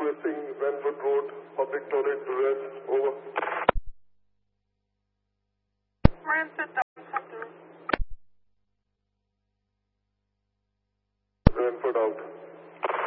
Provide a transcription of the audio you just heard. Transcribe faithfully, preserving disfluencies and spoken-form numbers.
requesting Vanwood Road, public toilet to rest. Over. We're in sit down.